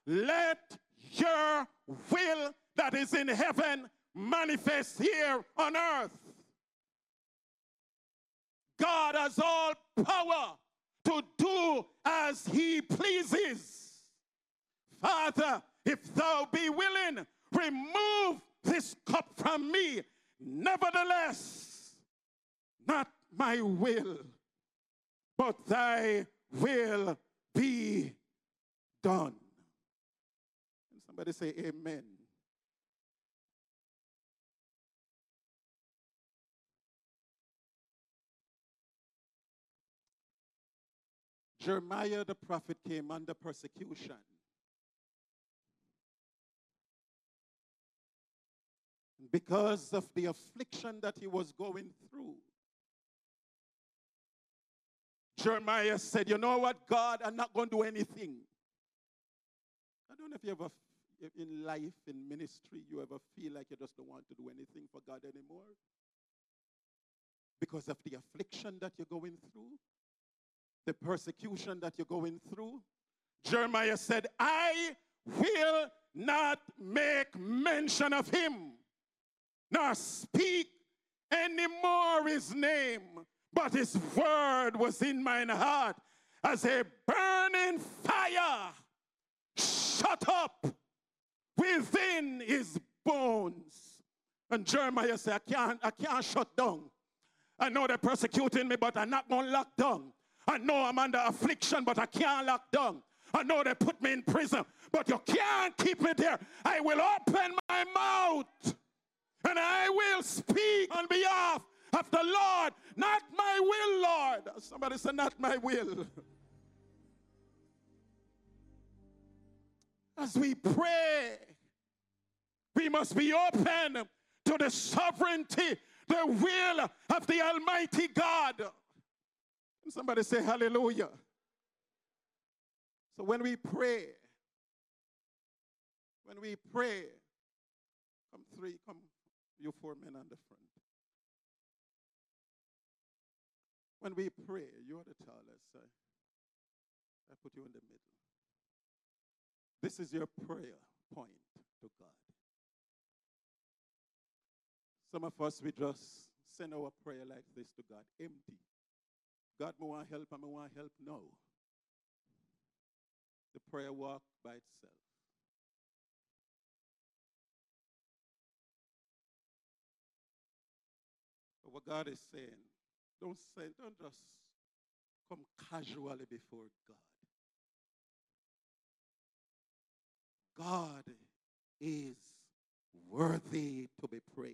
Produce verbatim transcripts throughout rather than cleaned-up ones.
let your will that is in heaven manifest here on earth. God has all power to do as he pleases. Father, if thou be willing, remove this cup from me. Nevertheless, not my will, but thy will be done. And somebody say amen. Jeremiah the prophet came under persecution. Because of the affliction that he was going through, Jeremiah said, you know what, God, I'm not going to do anything. I don't know if you ever, in life, in ministry, you ever feel like you just don't want to do anything for God anymore. Because of the affliction that you're going through, the persecution that you're going through. Jeremiah said, I will not make mention of him, nor speak any more his name, but his word was in mine heart as a burning fire shut up within his bones. And Jeremiah said, I can't, I can't shut down. I know they're persecuting me, but I'm not going to lock down. I know I'm under affliction, but I can't lock down. I know they put me in prison, but you can't keep me there. I will open my mouth and I will speak on behalf of the Lord. Not my will, Lord. Somebody say, not my will. As we pray, we must be open to the sovereignty, the will of the Almighty God. Somebody say hallelujah. So when we pray, when we pray, come three, come you four men on the front. When we pray, you are the tallest. I, I put you in the middle. This is your prayer point to God. Some of us, we just send our prayer like this to God, empty. God, I want help, and I want help now. The prayer walk by itself. But what God is saying, don't say, don't just come casually before God. God is worthy to be praised.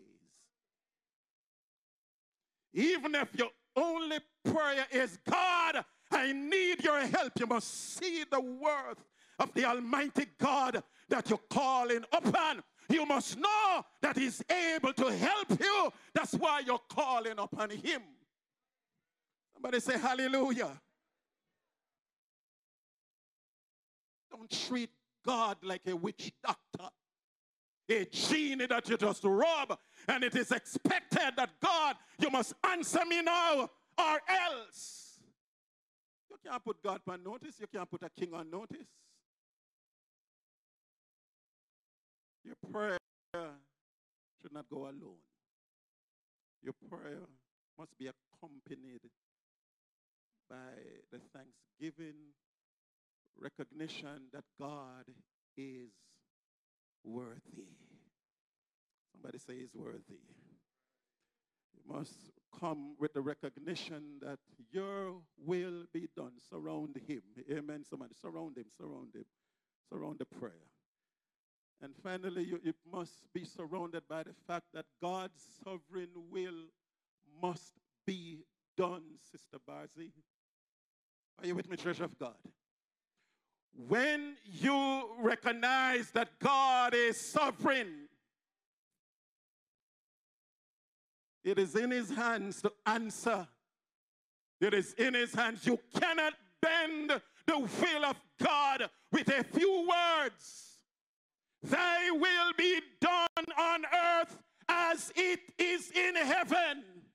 Even if your only prayer is, God, I need your help, you must see the worth of the Almighty God that you're calling upon. You must know that he's able to help you. That's why you're calling upon him. Somebody say hallelujah. Don't treat God like a witch doctor, a genie that you just rob, and it is expected that God, you must answer me now or else. You can't put God on notice. You can't put a king on notice. Your prayer should not go alone. Your prayer must be accompanied by the thanksgiving, recognition that God is worthy. Somebody say he's worthy. You must come with the recognition that your will be done. Surround him. Amen. Somebody surround him, surround him. Surround the prayer. And finally, you, you must be surrounded by the fact that God's sovereign will must be done, Sister Barzi. Are you with me, Church of God? When you recognize that God is sovereign, it is in his hands to answer. It is in his hands. You cannot bend the will of God with a few words. Thy will be done on earth as it is in heaven.